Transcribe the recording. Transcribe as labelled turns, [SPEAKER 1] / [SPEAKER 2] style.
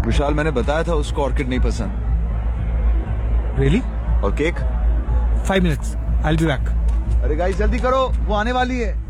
[SPEAKER 1] विशाल, मैंने बताया था उसको ऑर्किड नहीं पसंद।
[SPEAKER 2] रियली?
[SPEAKER 1] और cake?
[SPEAKER 2] 5 minutes, I'll be back.
[SPEAKER 1] अरे गाइस जल्दी करो, वो आने वाली है।